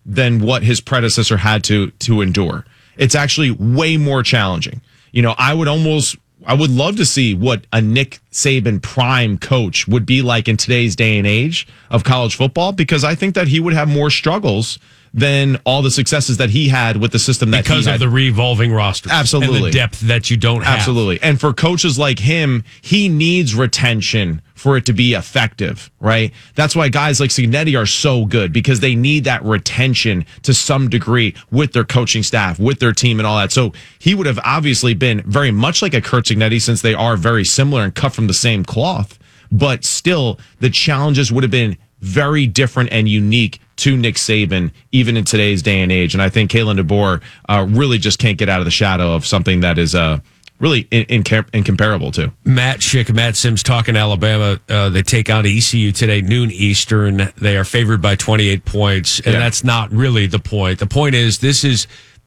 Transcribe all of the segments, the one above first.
than what his predecessor had to endure. It's actually way more challenging. I would love to see what a Nick Saban prime coach would be like in today's day and age of college football, because I think that he would have more struggles than all the successes that he had with the system that because he had. Of the revolving roster. Absolutely. And the depth that you don't have. Absolutely. And for coaches like him, he needs retention for it to be effective, right? That's why guys like Cignetti are so good, because they need that retention to some degree with their coaching staff, with their team and all that. So he would have obviously been very much like a Curt Cignetti, since they are very similar and cut from the same cloth. But still, the challenges would have been very different and unique to Nick Saban, even in today's day and age. And I think Kalen DeBoer really just can't get out of the shadow of something that is really incomparable to. Matt Schick, Matt Sims talking Alabama. They take on ECU today, noon Eastern. They are favored by 28 points, and that's not really the point. The point is this is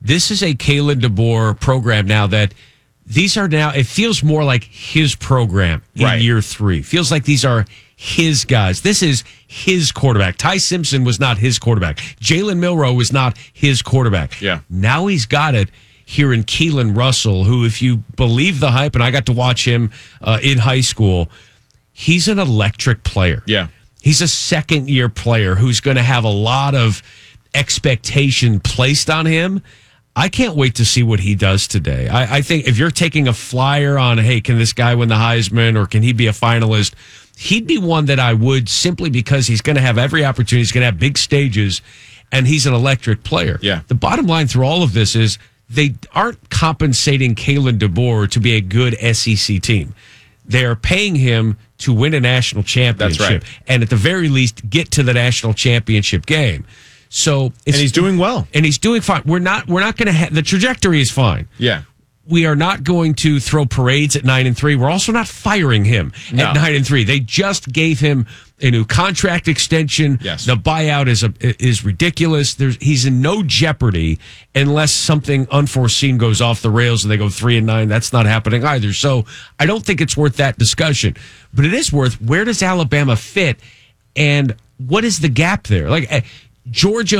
a Kalen DeBoer program now that these are now, it feels more like his program in year 3. Feels like these are his guys. This is his quarterback. Ty Simpson was not his quarterback. Jalen Milroe was not his quarterback. Yeah. Now he's got it here in Keelan Russell, who, if you believe the hype, and I got to watch him in high school, he's an electric player. Yeah. He's a second-year player who's going to have a lot of expectation placed on him. I can't wait to see what he does today. I think if you're taking a flyer on, hey, can this guy win the Heisman or can he be a finalist, he'd be one that I would, simply because he's going to have every opportunity. He's going to have big stages, and he's an electric player. Yeah. The bottom line through all of this is they aren't compensating Kalen DeBoer to be a good SEC team. They're paying him to win a national championship. That's right. And at the very least, get to the national championship game. So and he's doing well. And he's doing fine. We're not going to the trajectory is fine. Yeah. We are not going to throw parades at 9-3. We're also not firing him at 9-3. They just gave him a new contract extension. Yes. The buyout is ridiculous. He's in no jeopardy unless something unforeseen goes off the rails and they go 3-9. That's not happening either. So I don't think it's worth that discussion. But it is worth, where does Alabama fit, and what is the gap there? Like, Georgia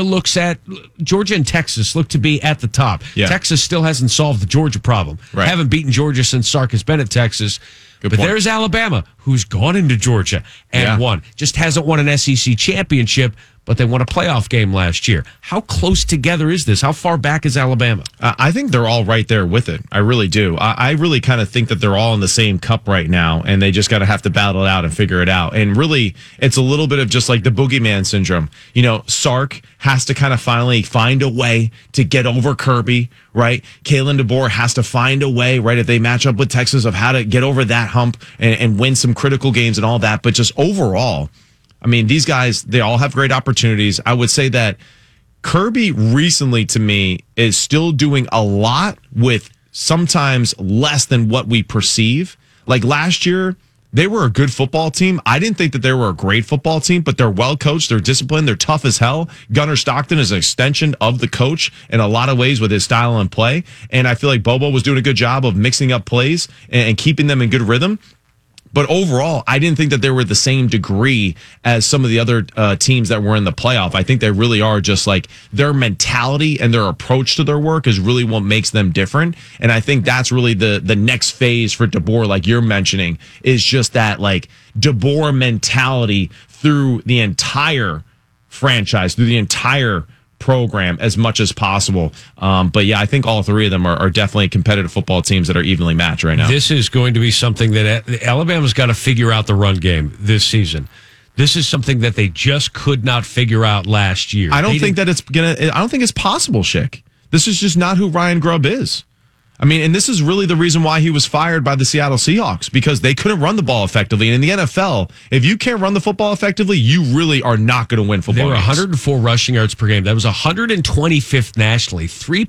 and Texas look to be at the top. Yeah. Texas still hasn't solved the Georgia problem. Right. Haven't beaten Georgia since Sark has been at Texas. Good but point. there's Alabama, who's gone into Georgia and won. Just hasn't won an SEC championship, but they won a playoff game last year. How close together is this? How far back is Alabama? I think they're all right there with it. I really do. I really kind of think that they're all in the same cup right now, and they just got to have to battle it out and figure it out. And really, it's a little bit of just like the boogeyman syndrome. Sark has to kind of finally find a way to get over Kirby, right? Kalen DeBoer has to find a way, right, if they match up with Texas, of how to get over that hump and win some critical games and all that. But just overall, I mean, these guys, they all have great opportunities. I would say that Kirby recently, to me, is still doing a lot with sometimes less than what we perceive. Like last year, they were a good football team. I didn't think that they were a great football team, but they're well coached. They're disciplined. They're tough as hell. Gunnar Stockton is an extension of the coach in a lot of ways with his style and play. And I feel like Bobo was doing a good job of mixing up plays and keeping them in good rhythm. But overall, I didn't think that they were the same degree as some of the other teams that were in the playoff. I think they really are just like their mentality and their approach to their work is really what makes them different. And I think that's really the next phase for DeBoer, like you're mentioning, is just that like DeBoer mentality through the entire franchise, through the entire program as much as possible. But yeah, I think all three of them are definitely competitive football teams that are evenly matched right now. This is going to be something that Alabama's got to figure out, the run game this season. This is something that they just could not figure out last year. I don't think it's possible, Schick. This is just not who Ryan Grubb is. I mean, and this is really the reason why he was fired by the Seattle Seahawks, because they couldn't run the ball effectively. And in the NFL, if you can't run the football effectively, you really are not going to win football games. They were 104 rushing yards per game. That was 125th nationally,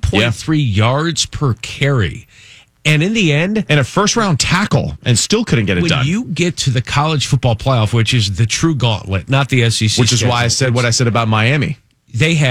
3.3 yards per carry. And in the end... And a first-round tackle, and still couldn't get it done. When you get to the college football playoff, which is the true gauntlet, not the SEC Which is why I said what I said about Miami. They had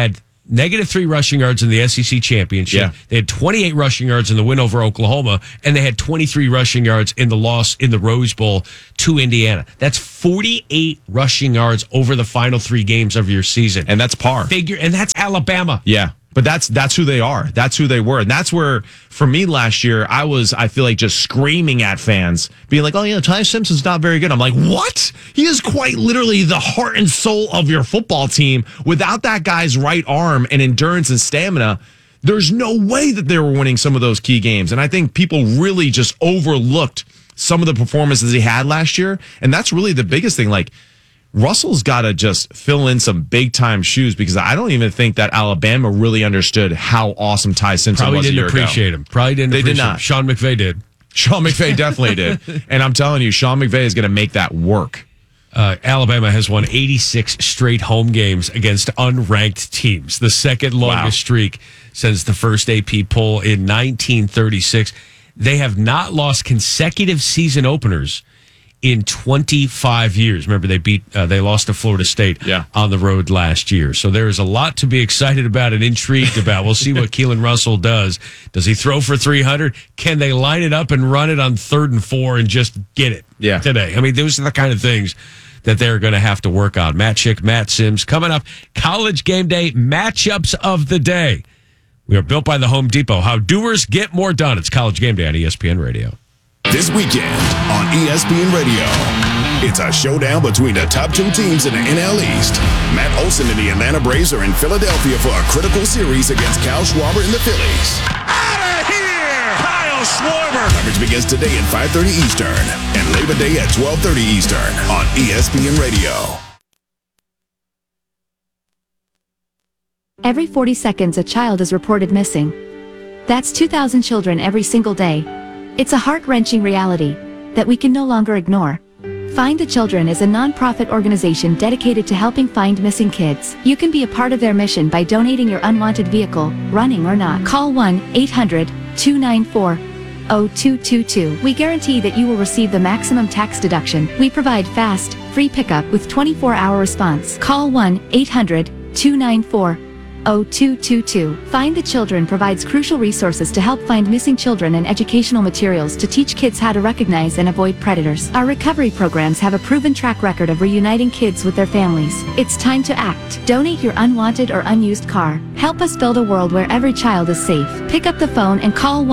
-3 rushing yards in the SEC championship. Yeah. They had 28 rushing yards in the win over Oklahoma, and they had 23 rushing yards in the loss in the Rose Bowl to Indiana. That's 48 rushing yards over the final 3 games of your season. And that's par. And that's Alabama. Yeah. But that's who they are. That's who they were. And that's where, for me last year, I feel like just screaming at fans, being like, oh, Ty Simpson's not very good. I'm like, what? He is quite literally the heart and soul of your football team. Without that guy's right arm and endurance and stamina, there's no way that they were winning some of those key games. And I think people really just overlooked some of the performances he had last year. And that's really the biggest thing. Like, Russell's got to just fill in some big time shoes because I don't even think that Alabama really understood how awesome Ty Simpson Probably was a year didn't appreciate ago. him. Probably didn't They appreciate did not. him. Sean McVay did. Sean McVay definitely did. And I'm telling you, Sean McVay is going to make that work. Alabama has won 86 straight home games against unranked teams, the second longest streak since the first AP poll in 1936. They have not lost consecutive season openers in 25 years. Remember, they lost to Florida State on the road last year. So there is a lot to be excited about and intrigued about. We'll see what Keelan Russell does. Does he throw for 300? Can they line it up and run it on 3rd and 4 and just get it today? I mean, those are the kind of things that they're going to have to work on. Matt Schick, Matt Sims. Coming up, College Game Day matchups of the day. We are built by the Home Depot. How doers get more done. It's College Game Day on ESPN Radio. This weekend on ESPN Radio, it's a showdown between the top 2 teams in the NL East. Matt Olson and the Atlanta Braves are in Philadelphia for a critical series against Kyle Schwarber and the Phillies. Out of here, Kyle Schwarber! Coverage begins today at 5:30 Eastern and Labor Day at 12:30 Eastern on ESPN Radio. Every 40 seconds, a child is reported missing. That's 2,000 children every single day. It's a heart-wrenching reality that we can no longer ignore. Find the Children is a non-profit organization dedicated to helping find missing kids. You can be a part of their mission by donating your unwanted vehicle, running or not. Call 1-800-294-0222. We guarantee that you will receive the maximum tax deduction. We provide fast, free pickup with 24-hour response. Call 1-800-294-0222. Find the Children provides crucial resources to help find missing children and educational materials to teach kids how to recognize and avoid predators. Our recovery programs have a proven track record of reuniting kids with their families. It's time to act. Donate your unwanted or unused car. Help us build a world where every child is safe. Pick up the phone and call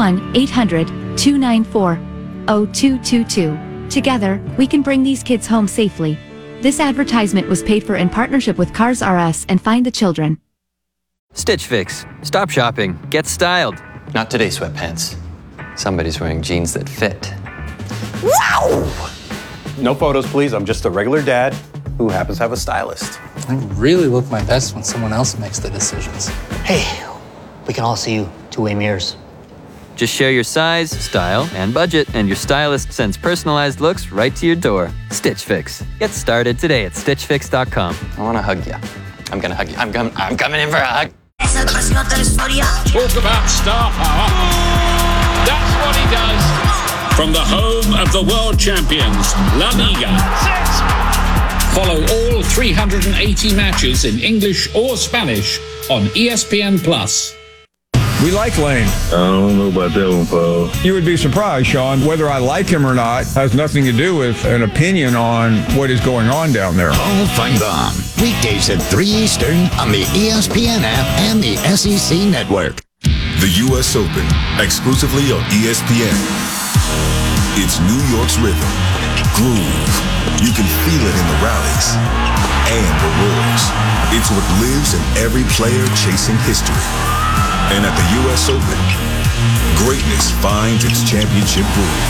1-800-294-0222. Together, we can bring these kids home safely. This advertisement was paid for in partnership with Cars R Us and Find the Children. Stitch Fix. Stop shopping. Get styled. Not today, sweatpants. Somebody's wearing jeans that fit. Wow! No photos, please. I'm just a regular dad who happens to have a stylist. I really look my best when someone else makes the decisions. Hey, we can all see you two-way mirrors. Just share your size, style, and budget, and your stylist sends personalized looks right to your door. Stitch Fix. Get started today at StitchFix.com. I want to hug you. I'm going to hug you. I'm coming in for a hug. Talk about star power. That's what he does. From the home of the world champions, La Liga. Follow all 380 matches in English or Spanish on ESPN+. We like Lane. I don't know about that one, Paul. You would be surprised, Sean. Whether I like him or not has nothing to do with an opinion on what is going on down there. Paul Feinbaum. Weekdays at 3 Eastern on the ESPN app and the SEC Network. The U.S. Open, exclusively on ESPN. It's New York's rhythm, groove. You can feel it in the rallies and the roars. It's what lives in every player chasing history. And at the U.S. Open, greatness finds its championship groove.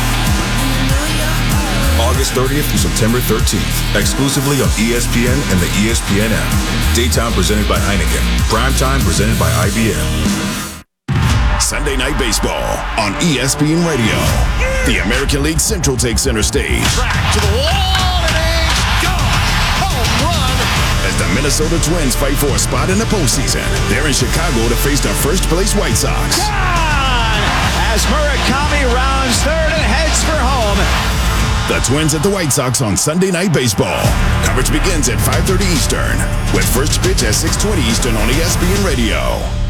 August 30th through September 13th, exclusively on ESPN and the ESPN app. Daytime presented by Heineken. Primetime presented by IBM. Sunday Night Baseball on ESPN Radio. The American League Central takes center stage. Track to the wall, and it's gone. Home run. As the Minnesota Twins fight for a spot in the postseason, they're in Chicago to face the first-place White Sox. Gone! As Murakami rounds third and heads for home. The Twins at the White Sox on Sunday Night Baseball. Coverage begins at 5:30 Eastern, with first pitch at 6:20 Eastern on ESPN Radio.